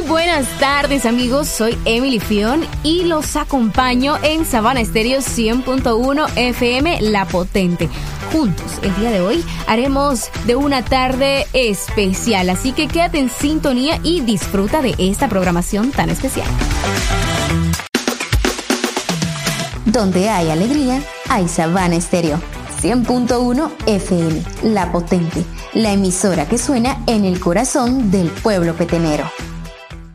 Muy buenas tardes, amigos. Soy Emily Fion y los acompaño en Sabana Estéreo 100.1 FM La Potente. Juntos, el día de hoy, haremos de una tarde especial, así que quédate en sintonía y disfruta de esta programación tan especial. Donde hay alegría, hay Sabana Estéreo. 100.1 FM, La Potente, la emisora que suena en el corazón del pueblo petenero.